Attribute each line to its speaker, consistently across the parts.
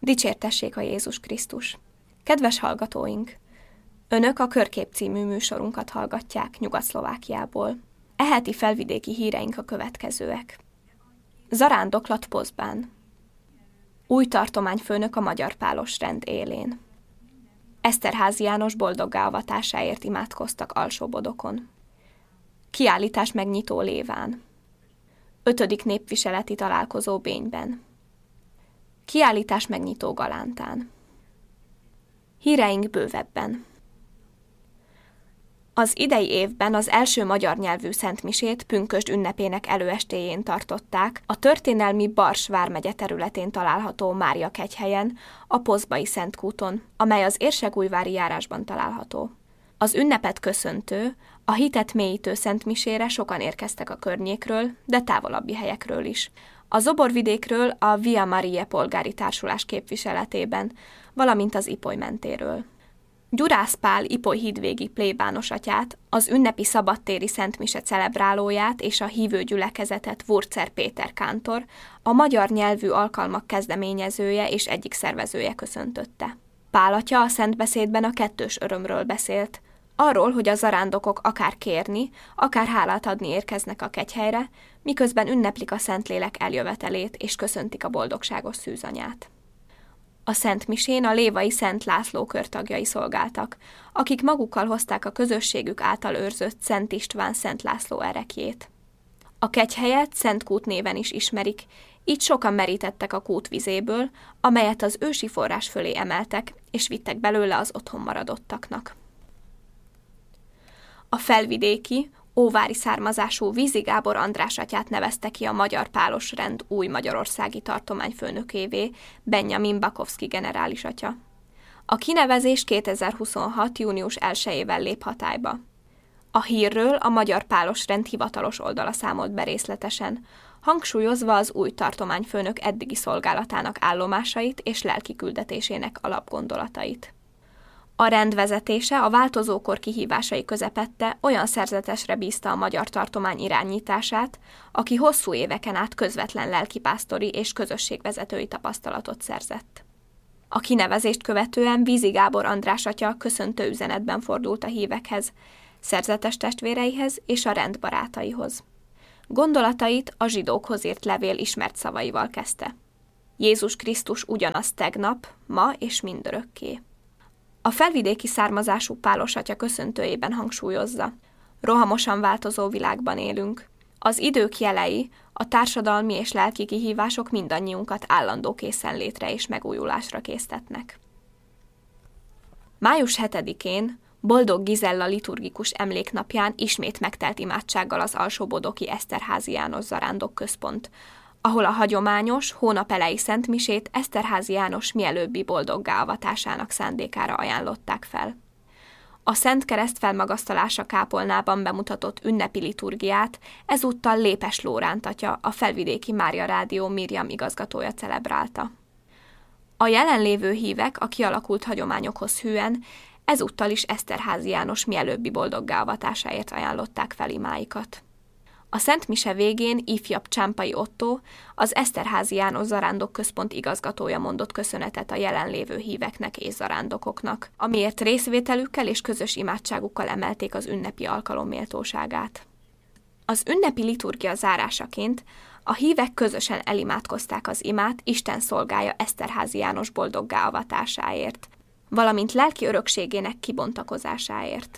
Speaker 1: Dicsértessék a Jézus Krisztus! Kedves hallgatóink! Önök a Körkép című műsorunkat hallgatják Nyugat-Szlovákiából. E heti felvidéki híreink a következőek. Zarándoklat Pozbán. Új tartományfőnök a Magyar Pálos Rend élén. Eszterházy János boldoggá avatásáért imádkoztak Alsóbodokon. Kiállítás megnyitó Léván. 5. népviseleti találkozó Bényben. Kiállítás megnyitó Galántán. Híreink bővebben. Az idei évben az első magyar nyelvű szentmisét pünkösd ünnepének előestéjén tartották a történelmi Bars vármegye területén található Mária-kegyhelyen, a Pozbai Szentkúton, amely az Érsekújvári járásban található. Az ünnepet köszöntő, a hitet mélyítő szentmisére sokan érkeztek a környékről, de távolabbi helyekről is. A Zoborvidékről a Via Mariae polgári társulás képviseletében, valamint az Ipoly mentéről. Gyurász Pál Ipoly hídvégi plébános atyát, az ünnepi szabadtéri szentmise celebrálóját és a hívő gyülekezetet Wurzer Péter kántor, a magyar nyelvű alkalmak kezdeményezője és egyik szervezője köszöntötte. Pál atya a szentbeszédben a kettős örömről beszélt, arról, hogy a zarándokok akár kérni, akár hálát adni érkeznek a kegyhelyre, miközben ünneplik a Szentlélek eljövetelét és köszöntik a boldogságos szűzanyát. A szentmisén a lévai Szent László kör tagjai szolgáltak, akik magukkal hozták a közösségük által őrzött Szent István Szent László erekjét. A kegyhelyet Szentkút néven is ismerik, így sokan merítettek a kút vizéből, amelyet az ősi forrás fölé emeltek, és vittek belőle az otthon maradottaknak. A felvidéki, óvári származású Vízi Gábor András atyát nevezte ki a Magyar Pálos Rend új magyarországi tartományfőnökévé Benjamin Bakovszky generális atya. A kinevezés 2026. június 1-ével lép hatályba. A hírről a Magyar Pálos Rend hivatalos oldala számolt be részletesen, hangsúlyozva az új tartományfőnök eddigi szolgálatának állomásait és lelki küldetésének alapgondolatait. A rendvezetése a változókor kihívásai közepette olyan szerzetesre bízta a magyar tartomány irányítását, aki hosszú éveken át közvetlen lelkipásztori és közösségvezetői tapasztalatot szerzett. A kinevezést követően Vízi Gábor András atya köszöntő üzenetben fordult a hívekhez, szerzetes testvéreihez és a rend barátaihoz. Gondolatait a zsidókhoz írt levél ismert szavaival kezdte. Jézus Krisztus ugyanaz tegnap, ma és mindörökké. A felvidéki származású Pálos atya köszöntőjében hangsúlyozza: rohamosan változó világban élünk. Az idők jelei, a társadalmi és lelki kihívások mindannyiunkat állandó készenlétre és megújulásra késztetnek. Május 7-én, Boldog Gizella liturgikus emléknapján ismét megtelt imádsággal az Alsóbodoki Eszterházy János Zarándok-központ, ahol a hagyományos, hónapelei szentmisét Eszterházy János mielőbbi boldoggá avatásának szándékára ajánlották fel. A Szent Kereszt felmagasztalása kápolnában bemutatott ünnepi liturgiát ezúttal Lépes Lóránt atya, a Felvidéki Mária Rádió Miriam igazgatója celebrálta. A jelenlévő hívek a kialakult hagyományokhoz hűen ezúttal is Eszterházy János mielőbbi boldoggá avatásáért ajánlották fel imáikat. A Szent Mise végén ifjabb Csámpai Ottó, az Eszterházy János Zarándok-központ igazgatója mondott köszönetet a jelenlévő híveknek és zarándokoknak, amiért részvételükkel és közös imádságukkal emelték az ünnepi alkalom méltóságát. Az ünnepi liturgia zárásaként a hívek közösen elimádkozták az imát Isten szolgája Eszterházy János boldoggá avatásáért, valamint lelki örökségének kibontakozásáért.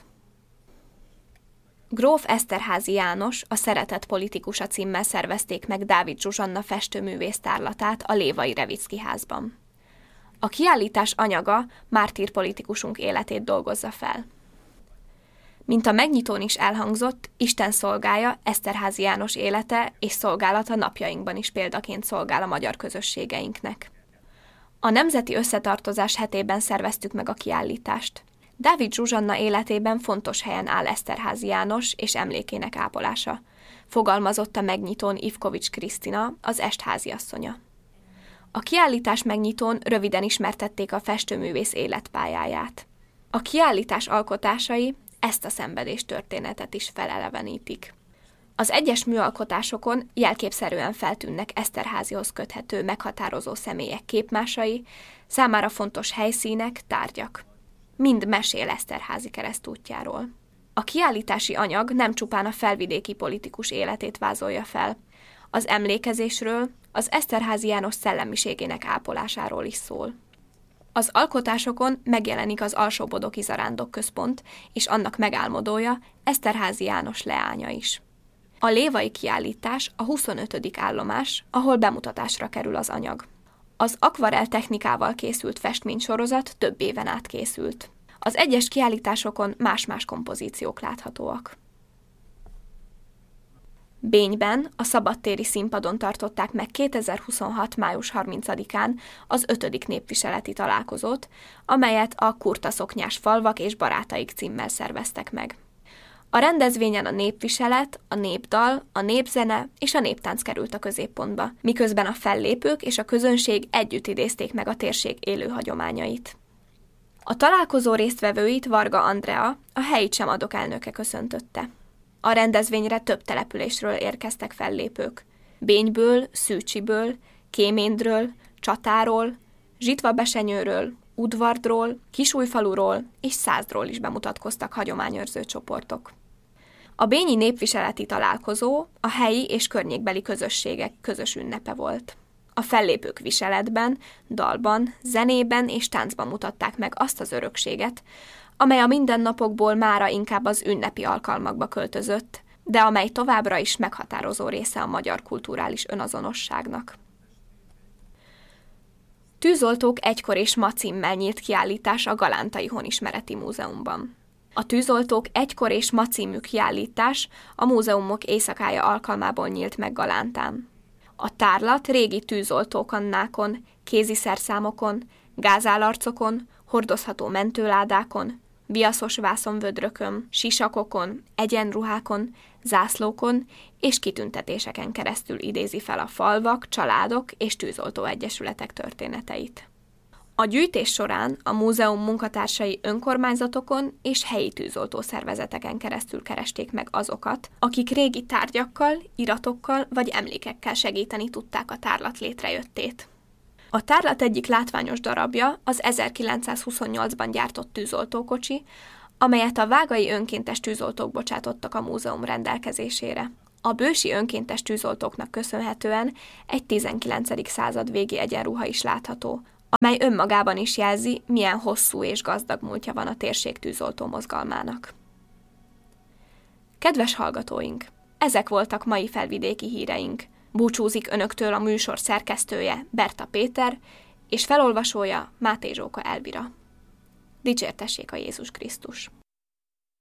Speaker 1: Gróf Eszterházy János, a Szeretet politikusa címmel szervezték meg Dávid Zsuzsanna festőművész tárlatát a Lévai Revicki házban. A kiállítás anyaga mártír politikusunk életét dolgozza fel. Mint a megnyitón is elhangzott, Isten szolgája Eszterházy János élete és szolgálata napjainkban is példaként szolgál a magyar közösségeinknek. A Nemzeti Összetartozás hetében szerveztük meg a kiállítást. Dávid Zsuzsanna életében fontos helyen áll Eszterházy János és emlékének ápolása, fogalmazott a megnyitón Ivkovics Krisztina, az est háziasszonya. A kiállítás megnyitón röviden ismertették a festőművész életpályáját. A kiállítás alkotásai ezt a szenvedés történetet is felelevenítik. Az egyes műalkotásokon jelképszerűen feltűnnek Eszterházyhoz köthető meghatározó személyek képmásai, számára fontos helyszínek, tárgyak. Mind mesél Eszterházy keresztútjáról. A kiállítási anyag nem csupán a felvidéki politikus életét vázolja fel. Az emlékezésről, az Eszterházy János szellemiségének ápolásáról is szól. Az alkotásokon megjelenik az Alsóbodoki Zarándokközpont és annak megálmodója, Eszterházy János leánya is. A lévai kiállítás a 25. állomás, ahol bemutatásra kerül az anyag. Az akvarell technikával készült festménysorozat több éven át készült. Az egyes kiállításokon más-más kompozíciók láthatóak. Bényben a szabadtéri színpadon tartották meg 2026. május 30-án az 5. népviseleti találkozót, amelyet a Kurta szoknyás falvak és barátaik címmel szerveztek meg. A rendezvényen a népviselet, a népdal, a népzene és a néptánc került a középpontba, miközben a fellépők és a közönség együtt idézték meg a térség élő hagyományait. A találkozó résztvevőit Varga Andrea, a helyi Csemadok elnöke köszöntötte. A rendezvényre több településről érkeztek fellépők. Bényből, Szűcsiből, Kéméndről, Csatáról, Zsitvabesenyőről, Udvardról, Kisújfaluról és Százdról is bemutatkoztak hagyományőrző csoportok. A bényi népviseleti találkozó a helyi és környékbeli közösségek közös ünnepe volt. A fellépők viseletben, dalban, zenében és táncban mutatták meg azt az örökséget, amely a mindennapokból mára inkább az ünnepi alkalmakba költözött, de amely továbbra is meghatározó része a magyar kulturális önazonosságnak. Tűzoltók egykor és ma címmel nyílt kiállítás a Galántai Honismereti Múzeumban. A Tűzoltók egykor és ma című kiállítás a múzeumok éjszakája alkalmából nyílt meg Galántán. A tárlat régi tűzoltókannákon, kéziszerszámokon, gázállarcokon, hordozható mentőládákon, viaszos vászonvödrökön, sisakokon, egyenruhákon, zászlókon és kitüntetéseken keresztül idézi fel a falvak, családok és tűzoltóegyesületek történeteit. A gyűjtés során a múzeum munkatársai önkormányzatokon és helyi tűzoltószervezeteken keresztül keresték meg azokat, akik régi tárgyakkal, iratokkal vagy emlékekkel segíteni tudták a tárlat létrejöttét. A tárlat egyik látványos darabja az 1928-ban gyártott tűzoltókocsi, amelyet a vágai önkéntes tűzoltók bocsátottak a múzeum rendelkezésére. A bősi önkéntes tűzoltóknak köszönhetően egy 19. század végi egyenruha is látható, amely önmagában is jelzi, milyen hosszú és gazdag múltja van a térség tűzoltó mozgalmának. Kedves hallgatóink! Ezek voltak mai felvidéki híreink. Búcsúzik önöktől a műsor szerkesztője, Berta Péter, és felolvasója, Máté Zsóka Elvira. Dicsértessék a Jézus Krisztus!